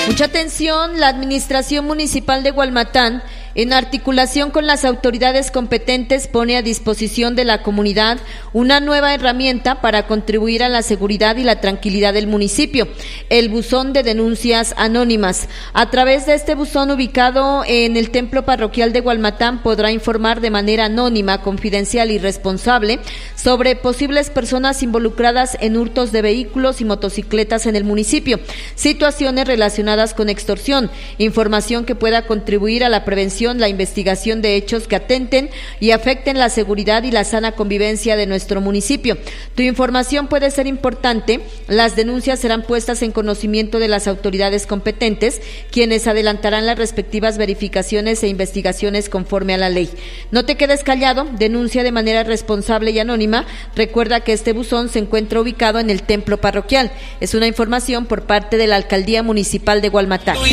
Mucha atención, la Administración Municipal de Gualmatán, en articulación con las autoridades competentes, pone a disposición de la comunidad una nueva herramienta para contribuir a la seguridad y la tranquilidad del municipio, el buzón de denuncias anónimas. A través de este buzón, ubicado en el templo parroquial de Gualmatán, podrá informar de manera anónima, confidencial y responsable sobre posibles personas involucradas en hurtos de vehículos y motocicletas en el municipio, situaciones relacionadas con extorsión, información que pueda contribuir a la prevención, la investigación de hechos que atenten y afecten la seguridad y la sana convivencia de nuestro municipio. Tu información puede ser importante. Las denuncias serán puestas en conocimiento de las autoridades competentes, quienes adelantarán las respectivas verificaciones e investigaciones conforme a la ley. No te quedes callado, denuncia de manera responsable y anónima. Recuerda que este buzón se encuentra ubicado en el templo parroquial. Es una información por parte de la Alcaldía Municipal de Gualmatán.